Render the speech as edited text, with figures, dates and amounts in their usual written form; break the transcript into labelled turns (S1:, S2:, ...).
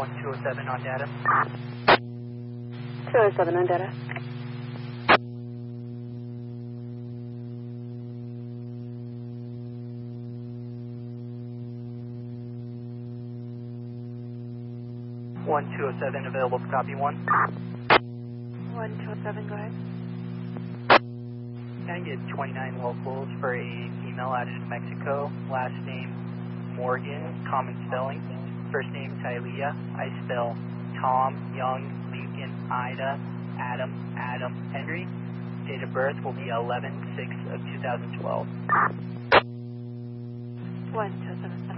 S1: 1207 on data.
S2: 207 on data.
S1: One 207 available for copy 1.
S2: 1207, go ahead.
S1: Can I get 29 locals for a female out of New Mexico? Last name Morgan, common spelling. First name Tylea. I spell Tom, Young, Lincoln, Ida, Adam, Henry. Date of birth will be 11/6 of 2012.
S2: 127.